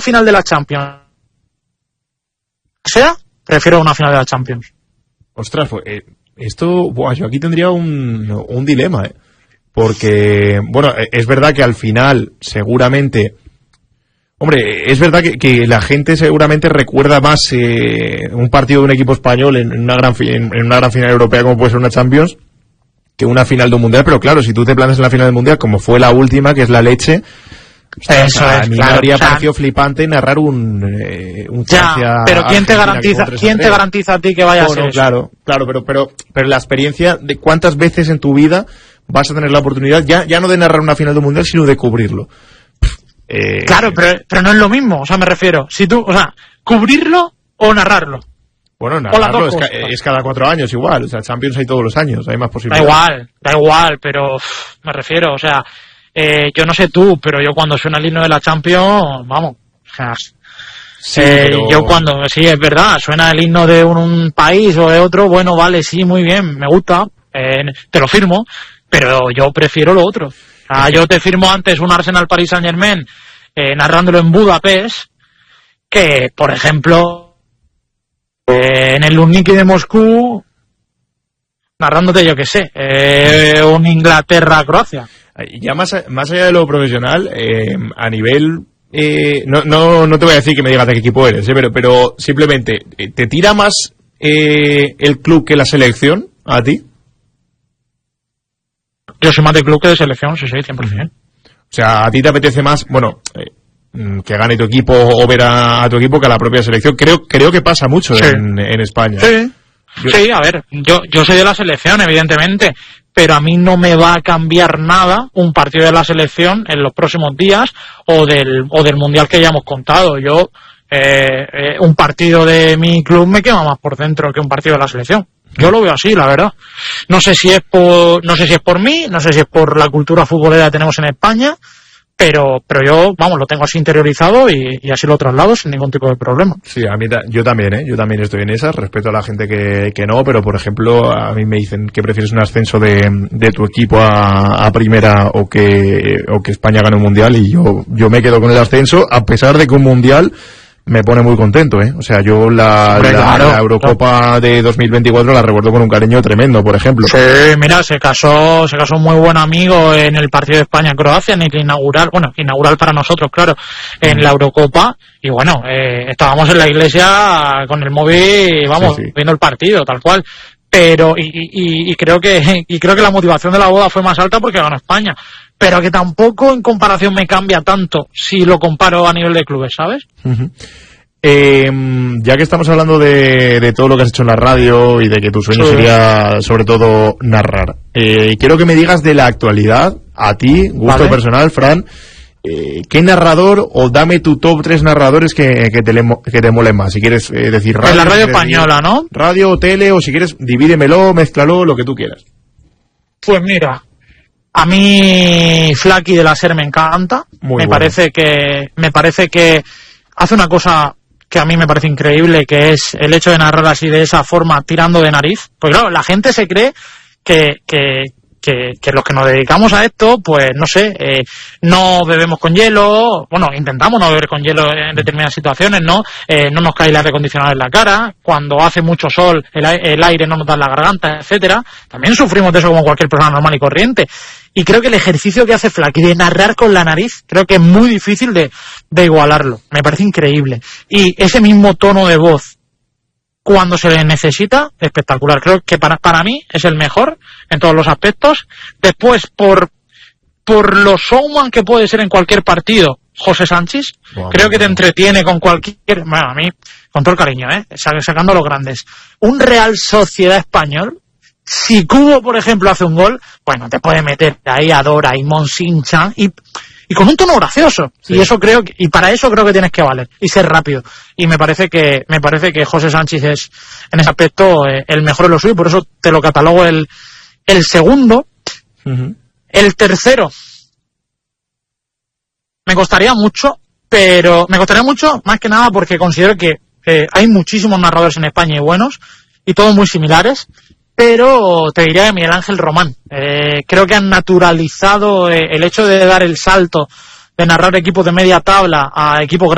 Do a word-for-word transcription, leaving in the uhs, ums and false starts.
cualquier final de la Champions sea, prefiero una final de la Champions. Ostras, pues, eh, esto, buah, yo aquí tendría un, un dilema, ¿eh? Porque, bueno, es verdad que al final, seguramente, hombre, es verdad que, que la gente seguramente recuerda más eh, un partido de un equipo español en una gran en, en una gran final europea como puede ser una Champions que una final de un mundial, pero claro, si tú te plantas en la final del mundial como fue la última, que es la leche, eso o sea, a mí claro, me habría o sea, parecido flipante narrar un eh, un ya, pero quién te garantiza quién te cero. garantiza a ti que vaya no, a ser no, eso? Claro, claro, pero pero pero la experiencia de cuántas veces en tu vida vas a tener la oportunidad ya ya no de narrar una final de un mundial, sino de cubrirlo. Eh, claro, pero pero no es lo mismo, o sea, me refiero, si tú, o sea, cubrirlo o narrarlo. Bueno, narrarlo es, ca es cada cuatro años igual, o sea, Champions hay todos los años, hay más posibilidades. Da igual, da igual, pero uff, me refiero, o sea, eh, yo no sé tú, pero yo cuando suena el himno de la Champions, vamos, o sea, sí, eh, pero... yo cuando, sí, es verdad, suena el himno de un, un país o de otro, bueno, vale, sí, muy bien, me gusta, eh, te lo firmo, pero yo prefiero lo otro. O sea, yo te firmo antes un Arsenal Paris Saint Germain eh, narrándolo en Budapest que, por ejemplo, eh, en el Luzhniki de Moscú narrándote, yo que sé, eh, un Inglaterra-Croacia. Ya más, más allá de lo profesional, eh, a nivel... Eh, no, no, no te voy a decir que me digas de qué equipo eres, eh, pero, pero simplemente, ¿te tira más eh, el club que la selección a ti? Yo soy más de club que de selección, sí, sí, cien por ciento. O sea, a ti te apetece más, bueno, eh, que gane tu equipo o ver a, a tu equipo que a la propia selección. Creo creo que pasa mucho sí. en, en España. Sí, yo... sí, a ver, yo, yo soy de la selección, evidentemente, pero a mí no me va a cambiar nada un partido de la selección en los próximos días o del, o del mundial que ya hemos contado. Yo, eh, eh, un partido de mi club me quema más por dentro que un partido de la selección. Yo lo veo así, la verdad. No sé si es por, no sé si es por mí, no sé si es por la cultura futbolera que tenemos en España, pero, pero yo, vamos, lo tengo así interiorizado y, y así lo traslado sin ningún tipo de problema. Sí, a mí, yo también, ¿eh? Yo también estoy en esas, respeto a la gente que, que no, pero por ejemplo, a mí me dicen que prefieres un ascenso de, de tu equipo a, a primera o que, o que España gane un mundial, y yo, yo me quedo con el ascenso, a pesar de que un mundial me pone muy contento, ¿eh? O sea, yo la, Hombre, la, claro, la Eurocopa claro. de dos mil veinticuatro la recuerdo con un cariño tremendo, por ejemplo. Sí, mira, se casó se casó un muy buen amigo en el partido de España-Croacia, en el inaugural, bueno, inaugural para nosotros, claro, en mm. la Eurocopa, y bueno, eh, estábamos en la iglesia con el móvil, vamos, sí, sí. viendo el partido, tal cual. Pero, y, y, y creo que, y creo que la motivación de la boda fue más alta porque ganó España. Pero que tampoco en comparación me cambia tanto si lo comparo a nivel de clubes, ¿sabes? Uh-huh. Eh, ya que estamos hablando de, de todo lo que has hecho en la radio y de que tu sueño sí. sería sobre todo narrar, eh, quiero que me digas de la actualidad, a ti, gusto vale. personal, Fran, eh, ¿qué narrador, o dame tu top tres narradores que, que, te, le, que te molen más? Si quieres eh, decir radio. En la radio si española, decir, ¿no? Radio o tele, o si quieres divídemelo, mézclalo, lo que tú quieras. Pues mira, a mí Flaky de la SER me encanta. Muy me bueno. parece que me parece que hace una cosa que a mí me parece increíble, que es el hecho de narrar así de esa forma, tirando de nariz. Pues claro, la gente se cree que que que, que los que nos dedicamos a esto, pues no sé, eh, no bebemos con hielo, bueno, intentamos no beber con hielo en determinadas situaciones, ¿no? Eh, no nos cae el aire acondicionado en la cara, cuando hace mucho sol el, el aire no nos da en la garganta, etcétera. También sufrimos de eso como cualquier persona normal y corriente. Y creo que el ejercicio que hace Flaky de narrar con la nariz, creo que es muy difícil de, de igualarlo. Me parece increíble. Y ese mismo tono de voz, cuando se le necesita, espectacular. Creo que para, para mí es el mejor en todos los aspectos. Después, por, por lo showman que puede ser en cualquier partido, José Sánchez, wow, creo que te entretiene con cualquier, bueno, a mí, con todo el cariño, ¿eh? Sacando a los grandes. Un Real Sociedad español, si Cubo, por ejemplo, hace un gol, bueno, te puede meter ahí a Dora y Monsincha y, y con un tono gracioso. Sí. Y eso creo que, y para eso creo que tienes que valer y ser rápido. Y me parece que, me parece que José Sánchez es, en ese aspecto, eh, el mejor de lo suyo, por eso te lo catalogo el, el segundo. Uh-huh. El tercero, me costaría mucho, pero me costaría mucho más que nada porque considero que eh, hay muchísimos narradores en España y buenos, y todos muy similares. Pero te diría que Miguel Ángel Román. Eh, creo que han naturalizado eh, el hecho de dar el salto de narrar equipos de media tabla a equipos grandes.